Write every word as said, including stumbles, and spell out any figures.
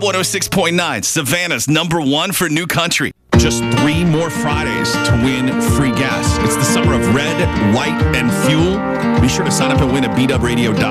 B one oh six point nine, Savannah's number one for new country. Just three more Fridays to win free gas. It's the summer of red, white, and fuel. Be sure to sign up and win at b w radio dot com.